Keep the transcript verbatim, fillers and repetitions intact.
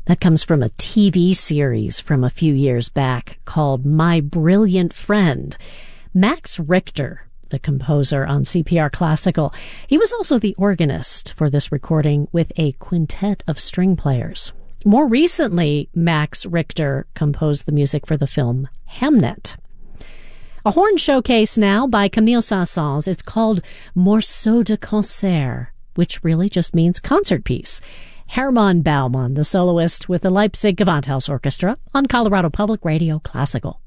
That comes from a T V series from a few years back called My Brilliant Friend. Max Richter, the composer on C P R Classical, he was also the organist for this recording with a quintet of string players. More recently, Max Richter composed the music for the film Hamnet. A horn showcase now by Camille Saint-Saëns. It's called Morceau de Concert, which really just means concert piece. Hermann Baumann, the soloist with the Leipzig Gewandhaus Orchestra on Colorado Public Radio Classical.